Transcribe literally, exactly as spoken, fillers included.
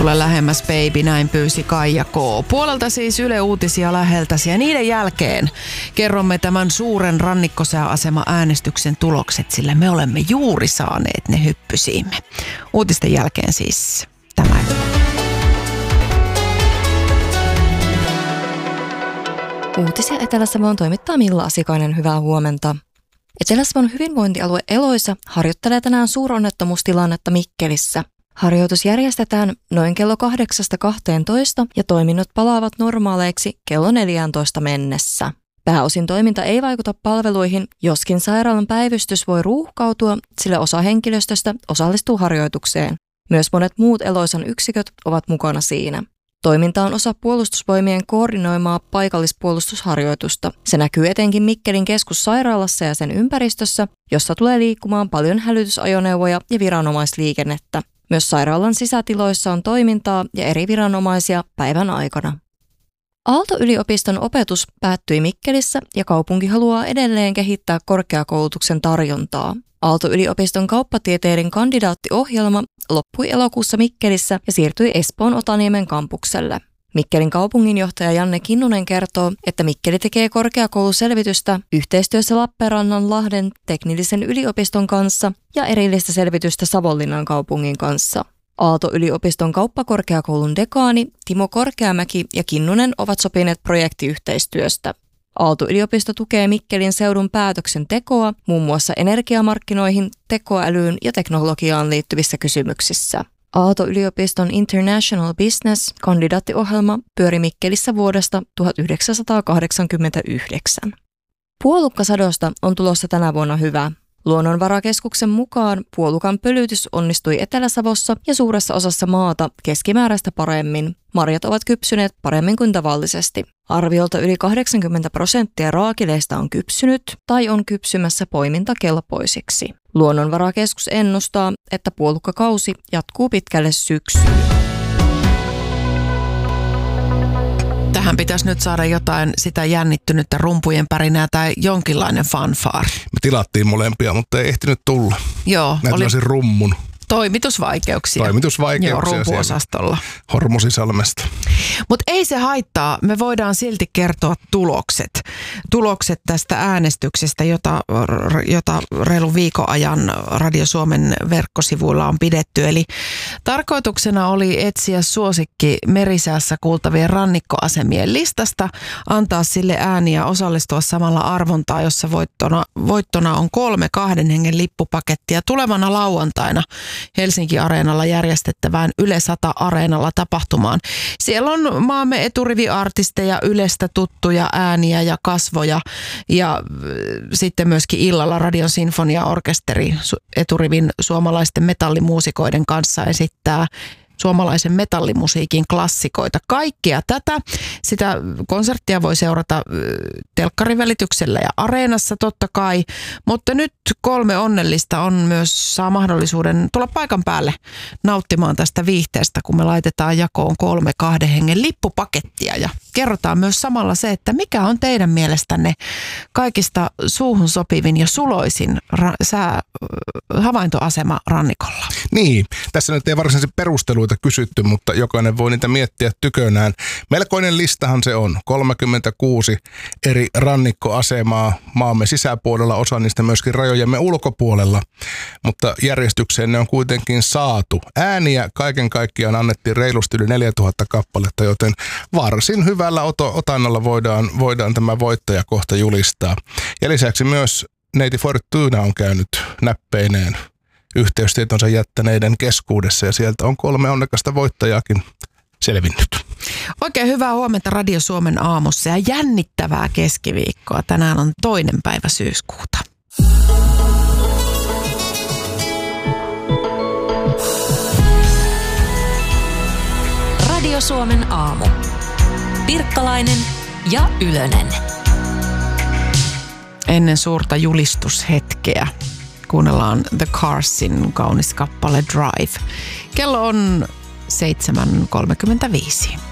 Tule lähemmäs baby, näin pyysi Kaija K. Puolelta siis Yle Uutisia läheltäsi ja niiden jälkeen kerromme tämän suuren rannikkosääasema-äänestyksen tulokset, sillä me olemme juuri saaneet ne hyppysiimme. Uutisten jälkeen siis tämä. Uutisia Etelä-Savoon toimittaa Milla Asikainen, hyvää huomenta. Etelä-Savon hyvinvointialue Eloisa harjoittelee tänään suuronnettomuustilannetta Mikkelissä. Harjoitus järjestetään noin kello kahdeksasta kahteentoista ja toiminnot palaavat normaaleiksi kello neljääntoista mennessä. Pääosin toiminta ei vaikuta palveluihin, joskin sairaalan päivystys voi ruuhkautua, sillä osa henkilöstöstä osallistuu harjoitukseen. Myös monet muut Eloisan yksiköt ovat mukana siinä. Toiminta on osa puolustusvoimien koordinoimaa paikallispuolustusharjoitusta. Se näkyy etenkin Mikkelin keskussairaalassa ja sen ympäristössä, jossa tulee liikkumaan paljon hälytysajoneuvoja ja viranomaisliikennettä. Myös sairaalan sisätiloissa on toimintaa ja eri viranomaisia päivän aikana. Aalto-yliopiston opetus päättyi Mikkelissä ja kaupunki haluaa edelleen kehittää korkeakoulutuksen tarjontaa. Aalto-yliopiston kauppatieteiden kandidaattiohjelma loppui elokuussa Mikkelissä ja siirtyi Espoon Otaniemen kampukselle. Mikkelin kaupunginjohtaja Janne Kinnunen kertoo, että Mikkeli tekee korkeakouluselvitystä yhteistyössä Lappeenrannan Lahden teknillisen yliopiston kanssa ja erillistä selvitystä Savonlinnan kaupungin kanssa. Aalto-yliopiston kauppakorkeakoulun dekaani Timo Korkeamäki ja Kinnunen ovat sopineet projektiyhteistyöstä. Aalto-yliopisto tukee Mikkelin seudun päätöksentekoa muun muassa energiamarkkinoihin, tekoälyyn ja teknologiaan liittyvissä kysymyksissä. Aalto-yliopiston International Business-kandidaattiohjelma pyöri Mikkelissä vuodesta tuhatyhdeksänsataakahdeksankymmentäyhdeksän. Puolukkasadosta on tulossa tänä vuonna hyvä. Luonnonvarakeskuksen mukaan puolukan pölytys onnistui Etelä-Savossa ja suuressa osassa maata keskimääräistä paremmin. Marjat ovat kypsyneet paremmin kuin tavallisesti. Arviolta yli kahdeksankymmentä prosenttia raakileista on kypsynyt tai on kypsymässä poimintakelpoisiksi. Luonnonvarakeskus ennustaa, että puolukkakausi jatkuu pitkälle syksyyn. Tähän pitäisi nyt saada jotain sitä jännittynyttä rumpujen pärinää tai jonkinlainen fanfaari. Me tilattiin molempia, mutta ei ehtinyt tulla. Joo. Näytin oli rummun. Toimitusvaikeuksia. Toimitusvaikeuksia. Joo, rumpuosastolla. Hormosisalmesta. Mutta ei se haittaa. Me voidaan silti kertoa tulokset. Tulokset tästä äänestyksestä, jota, jota reilun viikon ajan Radio Suomen verkkosivuilla on pidetty. Eli tarkoituksena oli etsiä suosikki merisäässä kuultavien rannikkoasemien listasta, antaa sille ääniä, osallistua samalla arvontaa, jossa voittona, voittona on kolme kahden hengen lippupakettia tulevana lauantaina Helsinki-areenalla järjestettävään Yle sata-areenalla tapahtumaan. Siellä on maamme eturiviartisteja, Ylestä tuttuja ääniä ja kasvoja ja sitten myöskin illalla Radion Sinfoniaorkesteri eturivin suomalaisten metallimuusikoiden kanssa esittää suomalaisen metallimusiikin klassikoita. Kaikkea tätä, sitä konserttia voi seurata telkkarin välityksellä ja areenassa totta kai, mutta nyt kolme onnellista on myös saa mahdollisuuden tulla paikan päälle nauttimaan tästä viihteestä, kun me laitetaan jakoon kolme kahden hengen lippupakettia ja kerrotaan myös samalla se, että mikä on teidän mielestänne kaikista suuhun sopivin ja suloisin ra- sää, havaintoasema rannikolla. Niin, tässä nyt ei varsinaisesti perusteluita kysytty, mutta jokainen voi niitä miettiä tykönään. Melkoinen listahan se on. kolmekymmentäkuusi eri rannikkoasemaa maamme sisäpuolella, osa niistä myöskin rajojemme ulkopuolella, mutta järjestykseen ne on kuitenkin saatu. Ääniä kaiken kaikkiaan annettiin reilusti yli neljätuhatta kappaletta, joten varsin hyvällä oto- otannalla voidaan, voidaan tämä voittaja kohta julistaa. Ja lisäksi myös neiti Fortuna on käynyt näppeineen yhteystietonsa jättäneiden keskuudessa ja sieltä on kolme onnekasta voittajaakin selvinnyt. Oikein hyvää huomenta Radio Suomen aamussa ja jännittävää keskiviikkoa. Tänään on toinen päivä syyskuuta. Radio Suomen aamu. Pirkkalainen ja Ylönen. Ennen suurta julistushetkeä kuunnellaan The Carsin kaunis kappale Drive. Kello on seitsemän kolmekymmentäviisi.